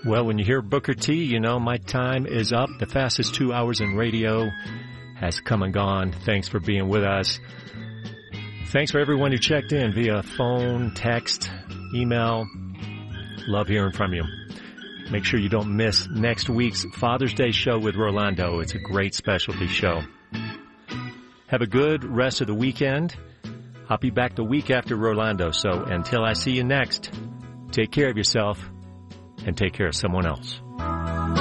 Well, when you hear Booker T, you know my time is up. The fastest 2 hours in radio has come and gone. Thanks for being with us. Thanks for everyone who checked in via phone, text, email. Love hearing from you. Make sure you don't miss next week's Father's Day show with Rolando. It's a great specialty show. Have a good rest of the weekend. I'll be back the week after Rolando, so until I see you next, take care of yourself and take care of someone else.